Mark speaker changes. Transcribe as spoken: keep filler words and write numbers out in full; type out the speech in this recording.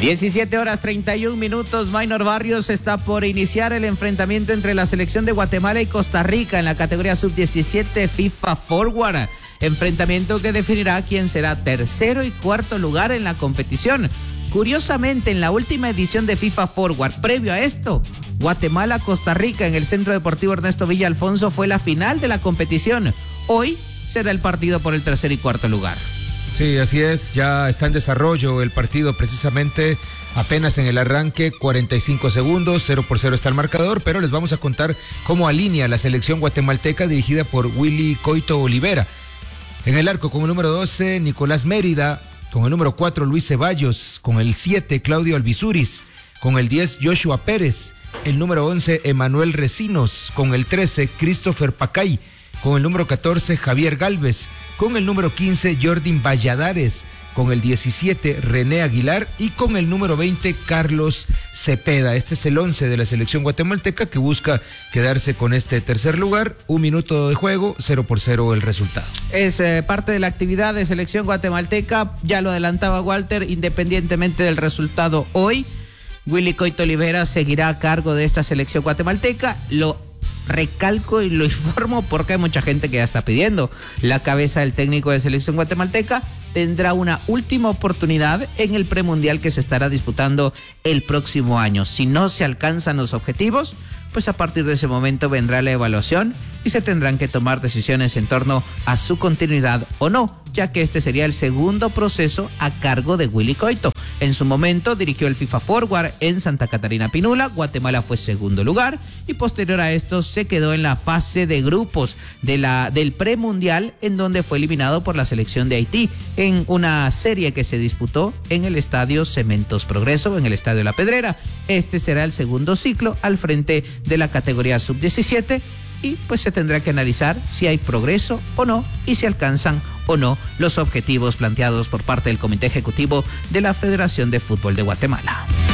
Speaker 1: diecisiete horas treinta y un minutos. Maynor Barrios está por iniciar el enfrentamiento entre la selección de Guatemala y Costa Rica en la categoría sub diecisiete FIFA Forward. Enfrentamiento que definirá quién será tercero y cuarto lugar en la competición. Curiosamente, en la última edición de FIFA Forward, previo a esto, Guatemala-Costa Rica en el Centro Deportivo Ernesto Villa Alfonso fue la final de la competición. Hoy será el partido por el tercer y cuarto lugar.
Speaker 2: Sí, así es, ya está en desarrollo el partido precisamente, apenas en el arranque, cuarenta y cinco segundos, cero por cero está el marcador, pero les vamos a contar cómo alinea la selección guatemalteca dirigida por Willy Coito Olivera. En el arco con el número doce, Nicolás Mérida, con el número cuatro, Luis Ceballos, con el siete, Claudio Albizuris, con el diez, Joshua Pérez, el número once, Emanuel Recinos, con el trece, Christopher Pacay, con el número catorce, Javier Galvez, con el número quince, Jordin Valladares, con el diecisiete, René Aguilar y con el número veinte, Carlos Cepeda. Este es el once de la selección guatemalteca que busca quedarse con este tercer lugar. Un minuto de juego, cero por cero el resultado.
Speaker 1: Es eh, parte de la actividad de selección guatemalteca, ya lo adelantaba Walter, independientemente del resultado hoy, Willy Coito Olivera seguirá a cargo de esta selección guatemalteca. Lo recalco y lo informo porque hay mucha gente que ya está pidiendo. La cabeza del técnico de selección guatemalteca tendrá una última oportunidad en el premundial que se estará disputando el próximo año. Si no se alcanzan los objetivos, pues a partir de ese momento vendrá la evaluación y se tendrán que tomar decisiones en torno a su continuidad o no, ya que este sería el segundo proceso a cargo de Willy Coito. En su momento dirigió el FIFA Forward en Santa Catarina Pinula, Guatemala fue segundo lugar y posterior a esto se quedó en la fase de grupos de la, del premundial, en donde fue eliminado por la selección de Haití en una serie que se disputó en el estadio Cementos Progreso, en el estadio La Pedrera. Este será el segundo ciclo al frente de la categoría sub diecisiete y pues se tendrá que analizar si hay progreso o no y si alcanzan o no los objetivos planteados por parte del Comité Ejecutivo de la Federación de Fútbol de Guatemala.